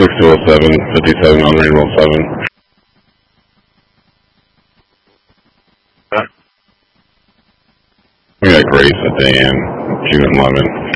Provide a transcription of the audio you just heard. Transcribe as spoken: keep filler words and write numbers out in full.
six two oh seven, fifty-seven on Rainbow seven. Huh? We got Grace at the end, June eleventh.